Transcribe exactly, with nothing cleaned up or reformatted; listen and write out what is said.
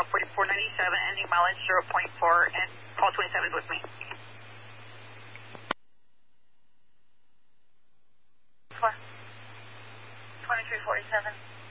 forty-four ninety-seven, ending mileage zero point four, and call twenty-seven is with me. twenty-three forty-seven.